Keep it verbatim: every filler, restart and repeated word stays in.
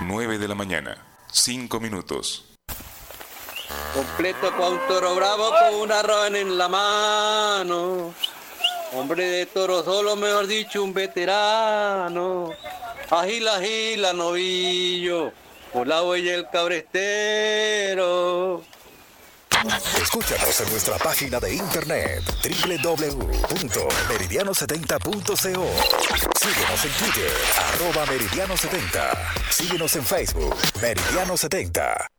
nueve de la mañana, cinco minutos. Completo con un toro bravo con una rana en la mano. Hombre de toro solo, mejor dicho, un veterano. Agila, agila, novillo, por la huella el cabrestero. Escúchanos en nuestra página de internet doble u doble u doble u punto meridiano setenta punto co. Síguenos en Twitter, arroba meridiano setenta. Síguenos en Facebook, Meridiano setenta.